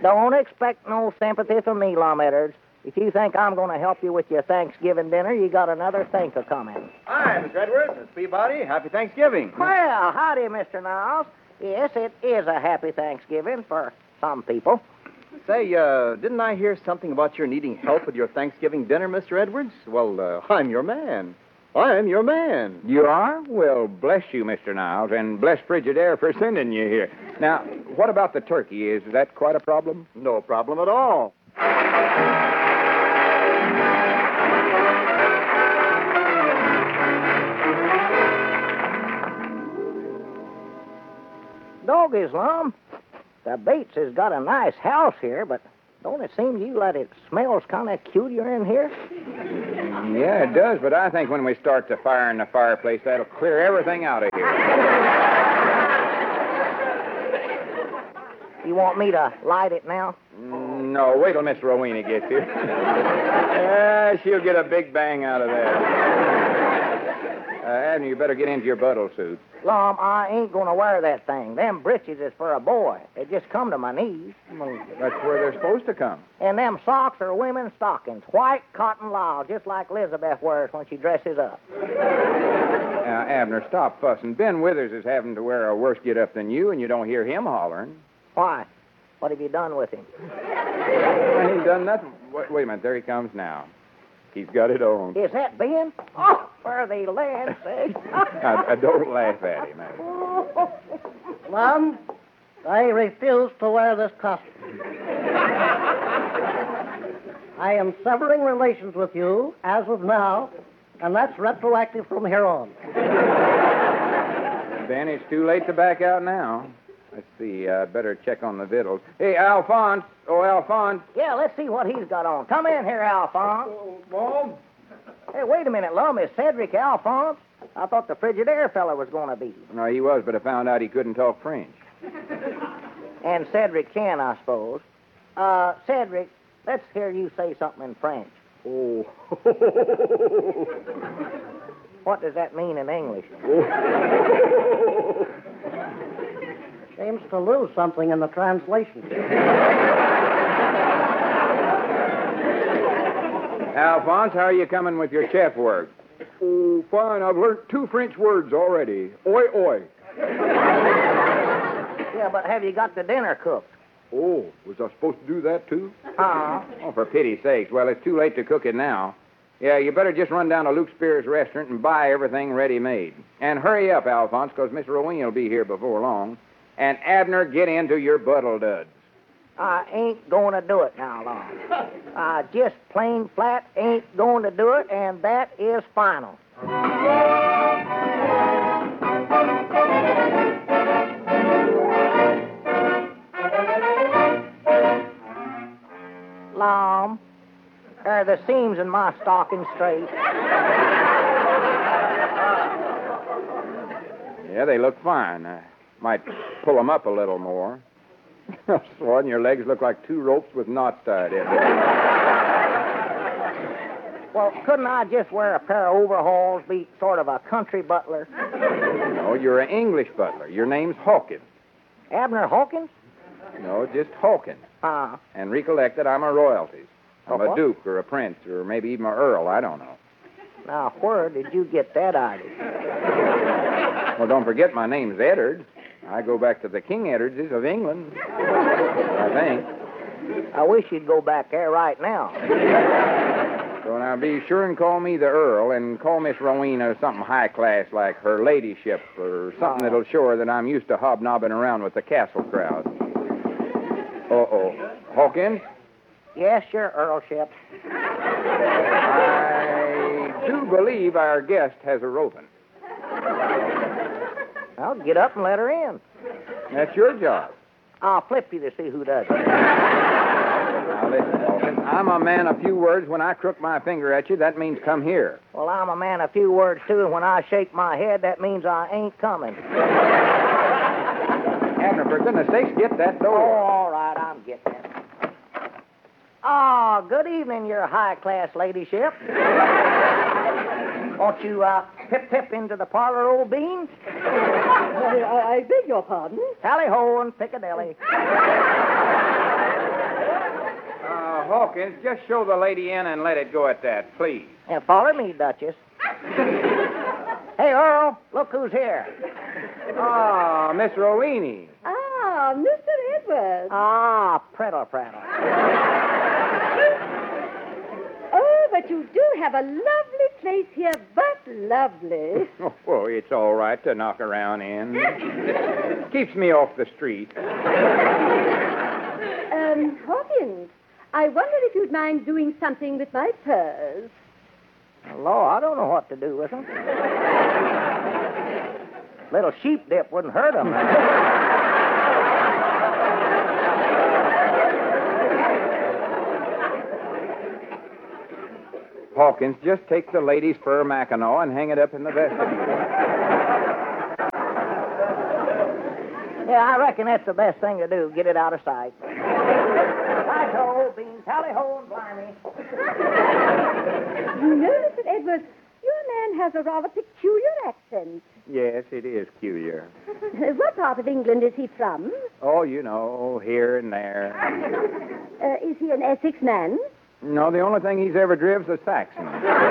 Don't expect no sympathy from me, Lum Edwards. If you think I'm going to help you with your Thanksgiving dinner, you got another think of coming. Hi, Mr. Edwards. It's Peabody. Happy Thanksgiving. Well, howdy, Mr. Niles. Yes, it is a happy Thanksgiving for some people. Say, didn't I hear something about your needing help with your Thanksgiving dinner, Mr. Edwards? Well, I'm your man. I'm your man. You are? Well, bless you, Mr. Niles, and bless Frigidaire for sending you here. Now, what about the turkey? Is that quite a problem? No problem at all. Doggies, Lum. The Bates has got a nice house here, but don't it seem to you that it smells kind of cuter in here? Yeah, it does, but I think when we start the fire in the fireplace, that'll clear everything out of here. You want me to light it now? No, wait till Miss Rowena gets here. She'll get a big bang out of that. Abner, you better get into your buttle suit. Lum, I ain't going to wear that thing. Them breeches is for a boy. They just come to my knees. That's where they're supposed to come. And them socks are women's stockings. White cotton lisle, just like Elizabeth wears when she dresses up. Now, Abner, stop fussing. Ben Withers is having to wear a worse get-up than you, and you don't hear him hollering. Why? What have you done with him? I ain't done nothing. Wait a minute. There he comes now. He's got it on. Is that Ben? Oh, for the land's sake. I don't laugh at him, Abner. Lum, I refuse to wear this costume. I am severing relations with you as of now, and that's retroactive from here on. Ben, it's too late to back out now. Let's see. I'd better check on the victuals. Hey, Alphonse. Oh, Alphonse. Yeah, let's see what he's got on. Come in here, Alphonse. Mom? Hey, wait a minute, Lum. Is Cedric Alphonse? I thought the Frigidaire fella was going to be. No, he was, but I found out he couldn't talk French. And Cedric can, I suppose. Cedric, let's hear you say something in French. Oh. What does that mean in English? Seems to lose something in the translation. Alphonse, how are you coming with your chef work? Oh, fine. I've learned 2 French words already. Oi, oi. Yeah, but have you got the dinner cooked? Oh, was I supposed to do that, too? Oh, for pity's sakes. Well, it's too late to cook it now. Yeah, you better just run down to Luke Spears' restaurant and buy everything ready-made. And hurry up, Alphonse, because Miss Rowena will be here before long. And Abner, get into your buttle duds. I ain't going to do it now, Lum. I just plain flat ain't going to do it, and that is final. Lum, are the seams in my stocking straight? Yeah, they look fine. I might pull them up a little more. Swan, your legs look like 2 ropes with knots tied in. Well, couldn't I just wear a pair of overalls, be sort of a country butler? No, you're an English butler. Your name's Hawkins. Abner Hawkins? No, just Hawkins. And recollect that I'm a royalty. I'm a duke or a prince or maybe even an earl. I don't know. Now, where did you get that idea? Well, don't forget my name's Eddard. I go back to the King Eddardses of England, I think. I wish you'd go back there right now. So now be sure and call me the Earl and call Miss Rowena something high class like her ladyship or something that'll show her that I'm used to hobnobbing around with the castle crowd. Uh-oh. Hawkins? Yes, your Earlship. I do believe our guest has a roping. Well, get up and let her in. That's your job. I'll flip you to see who does it. Now, listen, Hawkins. I'm a man of few words. When I crook my finger at you, that means come here. Well, I'm a man of few words, too, and when I shake my head, that means I ain't coming. Abner, for goodness sakes, get that door. Oh, all right, I'm getting it. Oh, good evening, your high-class ladyship. Won't you, pip into the parlor, old beans? I beg your pardon? Tally-ho in Piccadilly. Hawkins, just show the lady in and let it go at that, please. Yeah, follow me, Duchess. Hey, Earl, look who's here. Ah, Miss Rowena. Ah, Mr. Edwards. Ah, prattle. Oh, but you do have a lovely place here, but lovely. Oh, it's all right to knock around in. Keeps me off the street. Hawkins, I wonder if you'd mind doing something with my furs. Law, I don't know what to do with them. Little sheep dip wouldn't hurt them. Hawkins, just take the lady's fur mackinaw and hang it up in the vestibule. Yeah, I reckon that's the best thing to do. Get it out of sight. Right-ho, beans, tally-ho, and blimey. You know, Mr. Edwards, your man has a rather peculiar accent. Yes, it is peculiar. What part of England is he from? Oh, you know, here and there. Is he an Essex man? No, the only thing he's ever driven's a Saxon.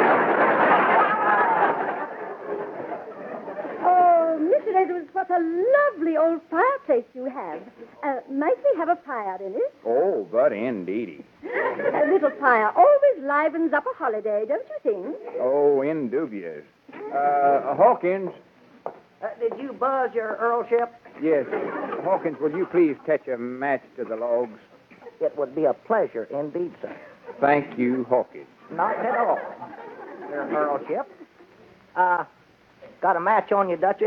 Oh, Mr. Edwards, what a lovely old fireplace you have. Might we have a fire in it? Oh, but indeedy. A little fire always livens up a holiday, don't you think? Oh, indubious. Hawkins. Did you buzz your earlship? Yes. Hawkins, will you please catch a match to the logs? It would be a pleasure indeed, sir. Thank you, Hawkins. Not at all, your earlship. Got a match on you, Duchess?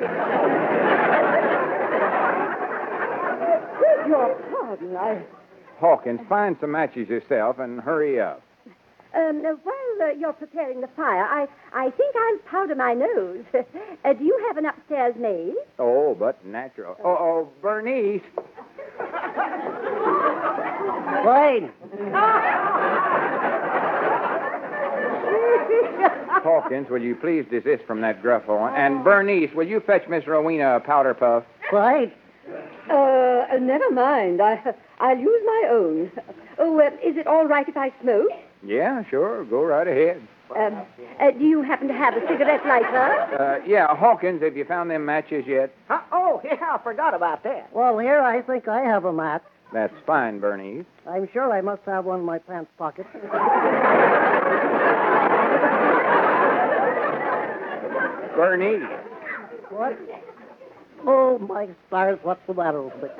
Beg your pardon, Hawkins, find some matches yourself and hurry up. While you're preparing the fire, I think I'll powder my nose. Do you have an upstairs maid? Oh, but natural. Oh, Bernice. Wayne. Hawkins, will you please desist from that gruff horn? And Bernice, will you fetch Miss Rowena a powder puff? Wayne. Never mind. I'll use my own. Oh, is it all right if I smoke? Yeah, sure. Go right ahead. Do you happen to have a cigarette lighter? Yeah, Hawkins, have you found them matches yet? Oh, yeah, I forgot about that. Well, here, I think I have a match. That's fine, Bernice. I'm sure I must have one in my pants pocket. Bernice. What? Oh, my stars, what's the matter with me?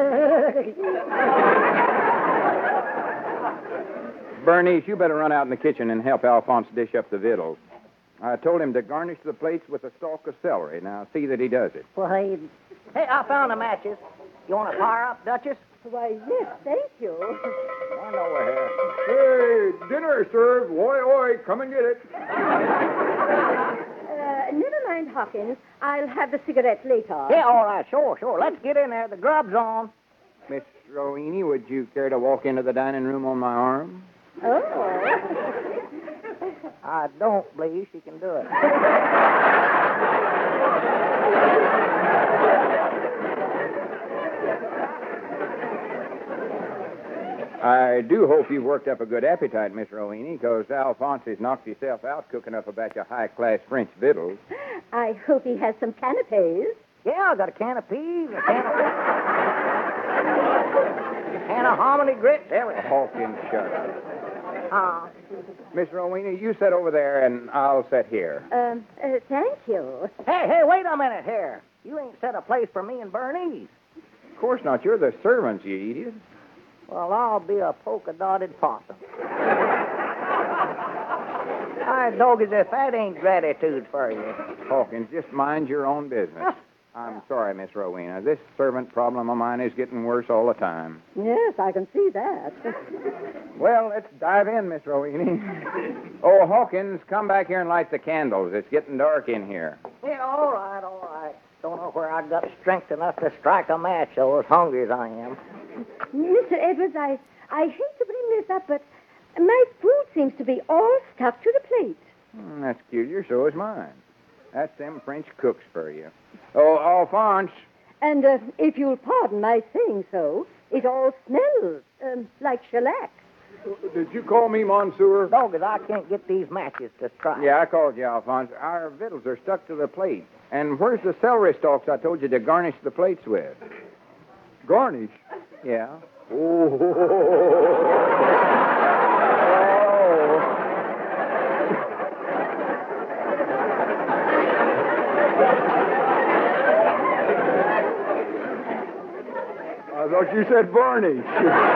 Bernice, you better run out in the kitchen and help Alphonse dish up the victuals. I told him to garnish the plates with a stalk of celery. Now, see that he does it. Wayne. Hey, I found the matches. You want to fire up, Duchess? Why, yes, thank you. Stand over here. Hey, dinner served. Oi, oi, come and get it. Never mind, Hawkins. I'll have the cigarette later. Yeah, all right, sure. Let's get in there. The grub's on. Miss Rowena, would you care to walk into the dining room on my arm? Oh. I don't believe she can do it. I do hope you've worked up a good appetite, Miss Rowena, because Alphonse has knocked himself out cooking up a batch of high-class French victuals. I hope he has some canapes. Yeah, I got a can of peas, a can of hominy grits, everything. Hawkins, shut up. Miss Rowena, you sit over there, and I'll sit here. Thank you. Hey, wait a minute here. You ain't set a place for me and Bernice. Of course not. You're the servants, you idiot. Well, I'll be a polka-dotted possum. I dog as if that ain't gratitude for you. Hawkins, just mind your own business. I'm sorry, Miss Rowena. This servant problem of mine is getting worse all the time. Yes, I can see that. Well, let's dive in, Miss Rowena. Oh, Hawkins, come back here and light the candles. It's getting dark in here. Yeah, all right. Don't know where I got strength enough to strike a match, though, as hungry as I am. Mr. Edwards, I hate to bring this up, but my food seems to be all stuck to the plate. That's peculiar. So is mine. That's them French cooks for you. Oh, Alphonse. And if you'll pardon my saying so, It all smells like shellac. Did you call me Monsieur? Dogged, I can't get these matches to strike. Yeah, I called you, Alphonse. Our victuals are stuck to the plate. And where's the celery stalks I told you to garnish the plates with? Garnish? Yeah. I thought you said varnish.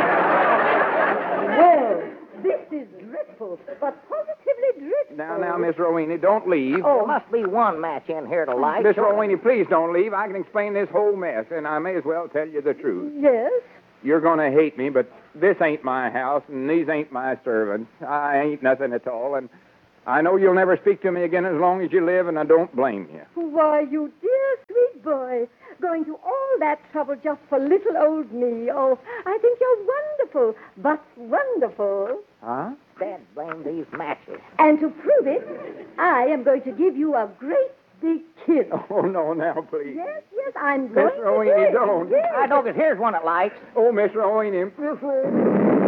Well, this is dreadful, but positively dreadful. Now, Miss Rowena, don't leave. Oh, must be one match in here to light. Miss Rowena, please don't leave. I can explain this whole mess, and I may as well tell you the truth. Yes? You're going to hate me, but this ain't my house, and these ain't my servants. I ain't nothing at all, and I know you'll never speak to me again as long as you live, and I don't blame you. Why, you dear, sweet boy. Going to all that trouble just for little old me. Oh, I think you're wonderful, but wonderful. Huh? Dad, blame these matches. And to prove it, I am going to give you a great big kiss. Oh, no, now, please. Yes, I'm going Miss to do Rowena, it. don't. Yes. Dogged, here's one that likes. Oh, Miss Rowena.